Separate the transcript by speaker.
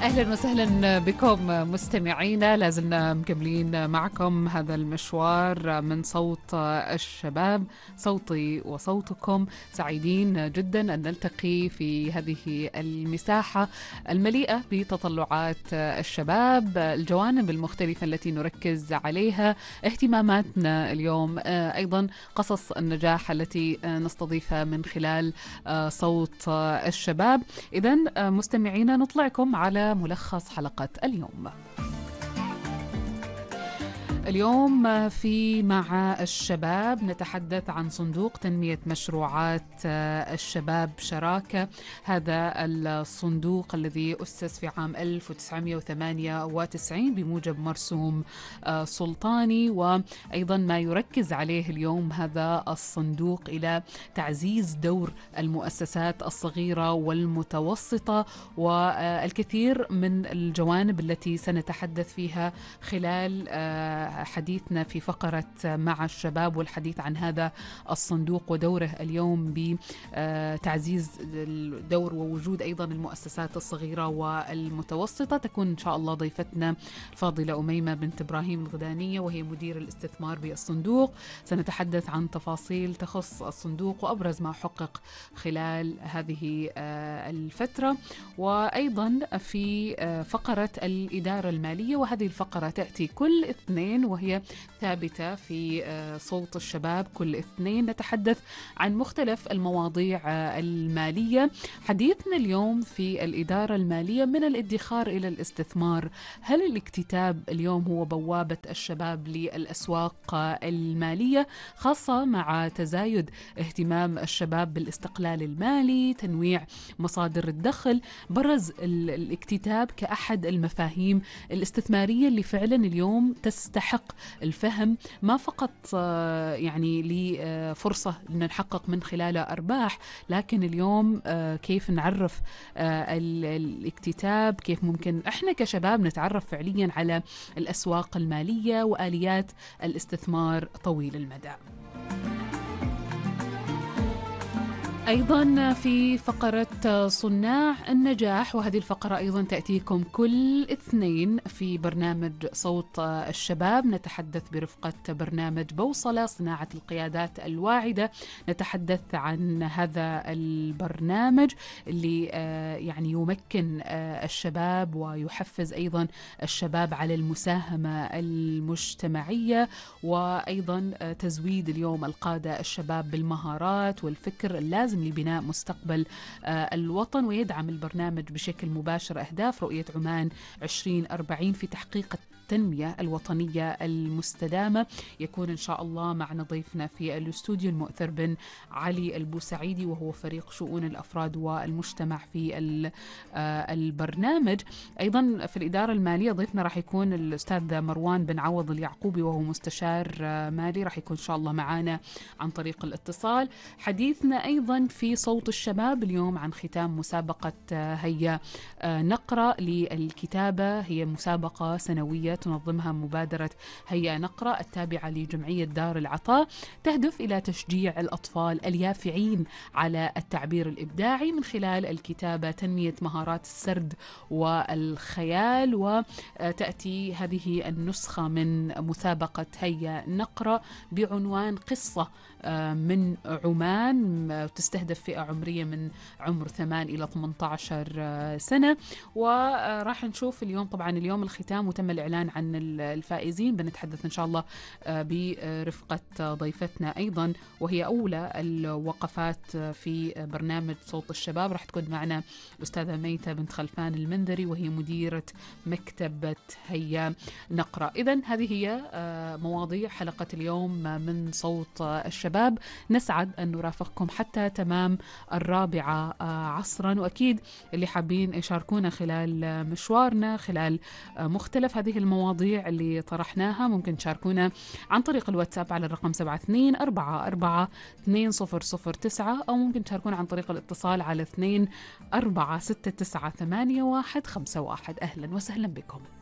Speaker 1: أهلا وسهلا بكم مستمعينا، لازلنا مكملين معكم هذا المشوار من صوت الشباب، صوتي وصوتكم. سعيدين جدا أن نلتقي في هذه المساحة المليئة بتطلعات الشباب، الجوانب المختلفة التي نركز عليها، اهتماماتنا اليوم، أيضا قصص النجاح التي نستضيفها من خلال صوت الشباب. إذن مستمعينا نطلعكم على ملخص حلقة اليوم. اليوم في مع الشباب نتحدث عن صندوق تنمية مشروعات الشباب شراكة. هذا الصندوق الذي أسس في عام 1998 بموجب مرسوم سلطاني، وأيضا ما يركز عليه اليوم هذا الصندوق إلى تعزيز دور المؤسسات الصغيرة والمتوسطة، والكثير من الجوانب التي سنتحدث فيها خلال حديثنا في فقرة مع الشباب، والحديث عن هذا الصندوق ودوره اليوم بتعزيز الدور ووجود أيضا المؤسسات الصغيرة والمتوسطة. تكون إن شاء الله ضيفتنا فاضلة أميمة بنت إبراهيم الغدانية، وهي مدير الاستثمار بالصندوق. سنتحدث عن تفاصيل تخص الصندوق وأبرز ما حقق خلال هذه الفترة، وأيضا في فقرة الإدارة المالية، وهذه الفقرة تأتي كل اثنين وهي ثابتة في صوت الشباب. كل اثنين نتحدث عن مختلف المواضيع المالية. حديثنا اليوم في الإدارة المالية، من الادخار إلى الاستثمار. هل الاكتتاب اليوم هو بوابة الشباب للأسواق المالية، خاصة مع تزايد اهتمام الشباب بالاستقلال المالي، تنويع مصادر الدخل؟ برز الاكتتاب كأحد المفاهيم الاستثمارية اللي فعلا اليوم تستحق الفهم، ما فقط يعني لفرصة أن نحقق من خلالها أرباح، لكن اليوم كيف نعرف الاكتتاب، كيف ممكن إحنا كشباب نتعرف فعليا على الأسواق المالية وآليات الاستثمار طويل المدى. أيضا في فقرة صناع النجاح، وهذه الفقرة أيضا تأتيكم كل اثنين في برنامج صوت الشباب. نتحدث برفقة برنامج بوصلة صناعة القيادات الواعدة. نتحدث عن هذا البرنامج اللي يعني يمكن الشباب ويحفز أيضا الشباب على المساهمة المجتمعية، وأيضا تزويد اليوم القادة الشباب بالمهارات والفكر اللازم لبناء مستقبل الوطن. ويدعم البرنامج بشكل مباشر أهداف رؤية عمان 2040 في تحقيق التنمية الوطنية المستدامة. يكون إن شاء الله معنا ضيفنا في الاستوديو المؤثر بن علي البوسعيدي، وهو فريق شؤون الأفراد والمجتمع في البرنامج. أيضا في الإدارة المالية ضيفنا راح يكون الأستاذ مروان بن عوض اليعقوبي، وهو مستشار مالي، راح يكون إن شاء الله معنا عن طريق الاتصال. حديثنا أيضا في صوت الشباب اليوم عن ختام مسابقة هيا نقرأ للكتابة. هي مسابقة سنوية تنظمها مبادرة هيا نقرأ التابعة لجمعية دار العطاء، تهدف إلى تشجيع الأطفال اليافعين على التعبير الإبداعي من خلال الكتابة، تنمية مهارات السرد والخيال. وتأتي هذه النسخة من مسابقة هيا نقرأ بعنوان قصة من عمان، تستهدف فئة عمرية من عمر 8 إلى 18 سنة. وراح نشوف اليوم طبعا اليوم الختام وتم الإعلان عن الفائزين. بنتحدث إن شاء الله برفقة ضيفتنا أيضا، وهي أولى الوقفات في برنامج صوت الشباب. راح تكون معنا الأستاذة ميتة بنت خلفان المنذري، وهي مديرة مكتبة هيا نقرأ. إذن هذه هي مواضيع حلقة اليوم من صوت الشباب. نسعد أن نرافقكم حتى تمام 4 عصرا، وأكيد اللي حابين يشاركونا خلال مشوارنا خلال مختلف هذه المواضيع اللي طرحناها ممكن تشاركونا عن طريق الواتساب على الرقم 72442009، أو ممكن تشاركونا عن طريق الاتصال على 24698151. أهلا وسهلا بكم.